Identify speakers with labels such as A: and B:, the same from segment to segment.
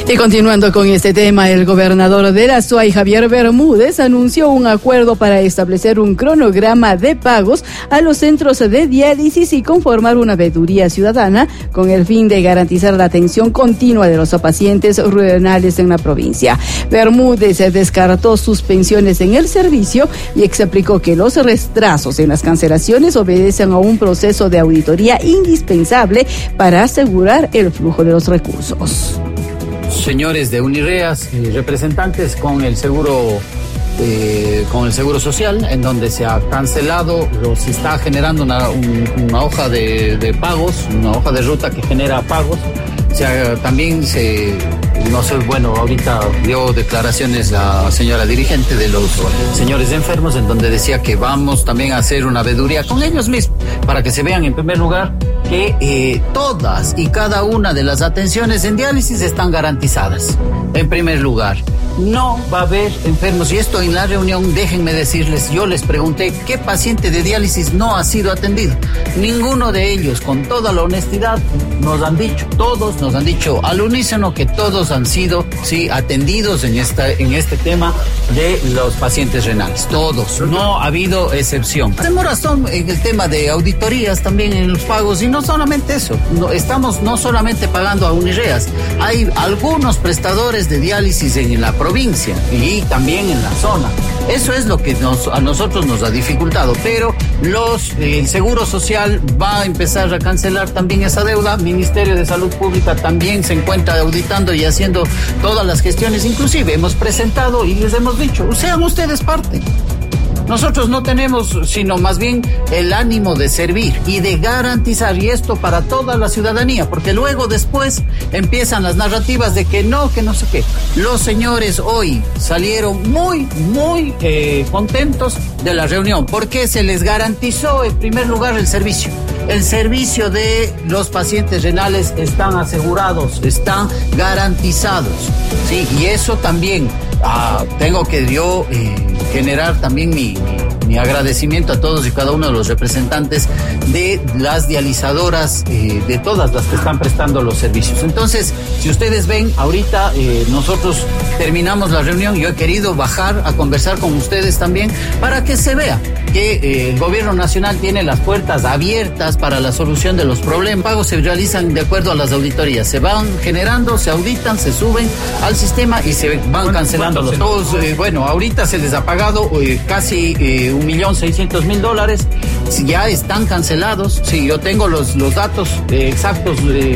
A: Y continuando con este tema, el gobernador de la SUAY, Javier Bermúdez, anunció un acuerdo para establecer un cronograma de pagos a los centros de diálisis y conformar una veeduría ciudadana con el fin de garantizar la atención continua de los pacientes renales en la provincia. Bermúdez descartó suspensiones en el servicio y explicó que los retrasos en las cancelaciones obedecen a un proceso de auditoría indispensable para asegurar el flujo de los recursos.
B: Señores de Unireas, representantes con el seguro social, en donde se ha cancelado, se está generando una hoja de pagos, una hoja de ruta que genera pagos. Ahorita dio declaraciones la señora dirigente de los señores enfermos, en donde decía que vamos también a hacer una veeduría con ellos mismos, para que se vean en primer lugar que todas y cada una de las atenciones en diálisis están garantizadas. En primer lugar, no va a haber enfermos, y esto en la reunión, déjenme decirles, yo les pregunté qué paciente de diálisis no ha sido atendido. Ninguno de ellos, con toda la honestidad, todos nos han dicho al unísono que todos han sido atendidos en este tema de los pacientes renales. Todos, no ha habido excepción. Demoras son en el tema de auditorías también en los pagos, y no solamente eso, estamos no solamente pagando a Unireas, hay algunos prestadores de diálisis en la provincia y también en la zona. Eso es lo que a nosotros nos ha dificultado, pero el Seguro Social va a empezar a cancelar también esa deuda. Ministerio de Salud Pública también se encuentra auditando y haciendo todas las gestiones. Inclusive hemos presentado y les hemos dicho, sean ustedes parte. Nosotros no tenemos sino más bien el ánimo de servir y de garantizar, y esto para toda la ciudadanía, porque luego después empiezan las narrativas de que no sé qué. Los señores hoy salieron muy contentos de la reunión, porque se les garantizó en primer lugar el servicio. El servicio de los pacientes renales están asegurados, están garantizados, ¿sí? Y eso también tengo que yo generar también mi agradecimiento a todos y cada uno de los representantes de las dializadoras, de todas las que están prestando los servicios. Entonces, si ustedes ven, ahorita nosotros terminamos la reunión. Yo he querido bajar a conversar con ustedes también para que se vea que el gobierno nacional tiene las puertas abiertas para la solución de los problemas. Los pagos se realizan de acuerdo a las auditorías. Se van generando, se auditan, se suben al sistema y se van cancelando los todos. Ahorita se les ha pagado casi $1,600,000. Ya están cancelados. Sí, yo tengo los datos exactos,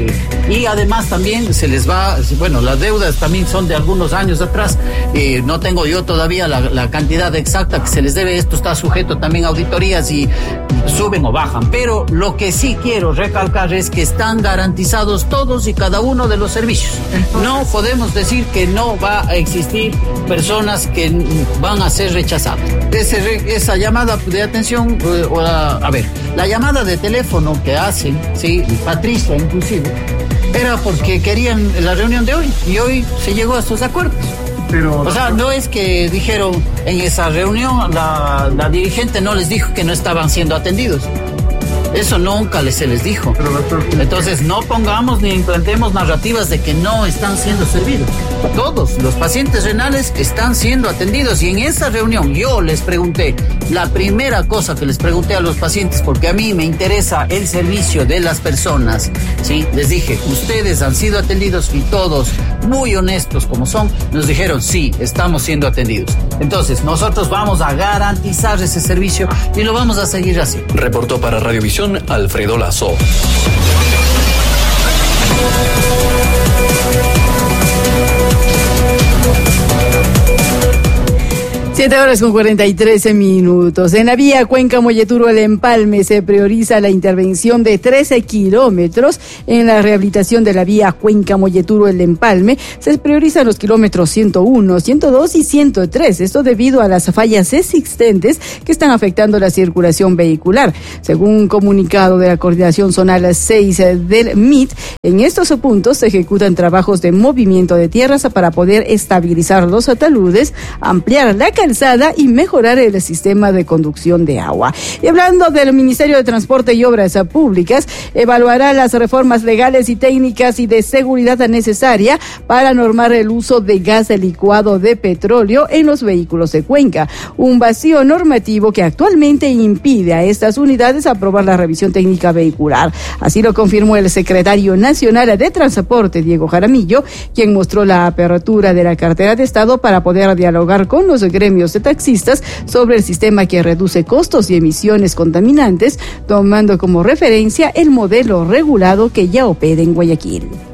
B: y además también se les va, las deudas también son de algunos años atrás. No tengo yo todavía la cantidad exacta que se les debe. Esto está sujeto también a auditorías y suben o bajan, pero lo que sí quiero recalcar es que están garantizados todos y cada uno de los servicios. No podemos decir que no va a existir personas que van a ser rechazadas. Esa llamada de atención, la llamada de teléfono que hacen, Patricia inclusive, era porque querían la reunión de hoy, y hoy se llegó a estos acuerdos. Pero, no es que dijeron en esa reunión, la dirigente no les dijo que no estaban siendo atendidos. Eso nunca se les dijo. Entonces no pongamos ni implantemos narrativas de que no están siendo servidos. Todos los pacientes renales están siendo atendidos, y en esa reunión yo les pregunté, la primera cosa que les pregunté a los pacientes, porque a mí me interesa el servicio de las personas, ¿sí? Les dije, ustedes han sido atendidos, y todos, muy honestos como son, nos dijeron, sí, estamos siendo atendidos. Entonces nosotros vamos a garantizar ese servicio y lo vamos a seguir así.
C: Reportó para Radiovisión Alfredo Lazo.
A: 7:43. En la vía Cuenca-Molleturo El Empalme se prioriza la intervención de 13 kilómetros. En la rehabilitación de la vía Cuenca-Molleturo El Empalme se priorizan los kilómetros 101, 102 y 103. Esto debido a las fallas existentes que están afectando la circulación vehicular. Según un comunicado de la Coordinación Zonal 6 del MIT, en estos puntos se ejecutan trabajos de movimiento de tierras para poder estabilizar los taludes, ampliar la calzada avanzada y mejorar el sistema de conducción de agua. Y hablando del Ministerio de Transporte y Obras Públicas, evaluará las reformas legales y técnicas y de seguridad necesaria para normar el uso de gas licuado de petróleo en los vehículos de Cuenca, un vacío normativo que actualmente impide a estas unidades aprobar la revisión técnica vehicular. Así lo confirmó el secretario nacional de Transporte, Diego Jaramillo, quien mostró la apertura de la cartera de Estado para poder dialogar con los gremios de taxistas sobre el sistema que reduce costos y emisiones contaminantes, tomando como referencia el modelo regulado que ya opera en Guayaquil.